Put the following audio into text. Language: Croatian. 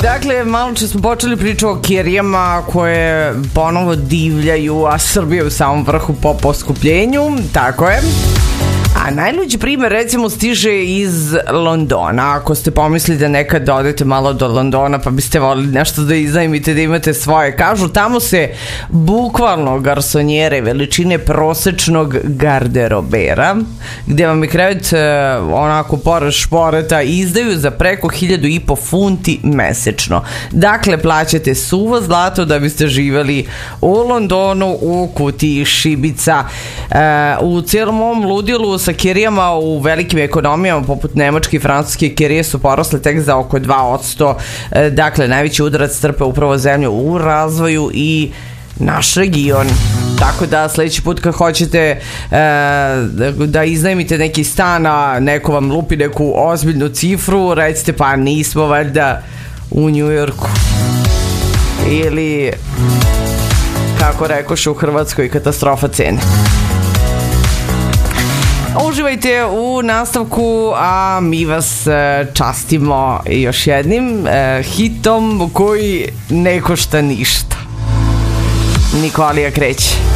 Dakle, malo če smo počeli priču o kirijama koje ponovo divljaju, a Srbija u samom vrhu po poskupljenju, tako je. A najluđi primjer recimo stiže iz Londona. Ako ste pomislili da nekad odete malo do Londona pa biste volili nešto da iznajmite, da imate svoje, kažu tamo se bukvalno garsonjere veličine prosečnog garderobera, gdje vam je krevet onako pored šporeta, izdaju za preko 1.500 funti mesečno. Dakle, plaćate suvo zlato da biste živjeli u Londonu u kutiji šibica. U cijelom ovom ludilu sa kirijama u velikim ekonomijama poput Nemačke i Francuske, kirije su porasle tek za oko 2%. Dakle, najveći udarac trpe upravo zemlju u razvoju i naš region. Tako da sljedeći put kad hoćete da iznajmite neki stan, a neko vam lupi neku ozbiljnu cifru, recite pa nismo valjda u Njujorku. Ili kako rekoše u Hrvatskoj, katastrofa cene. Uživajte u nastavku, a mi vas častimo još jednim hitom koji ne košta ništa. Nikolija kreće.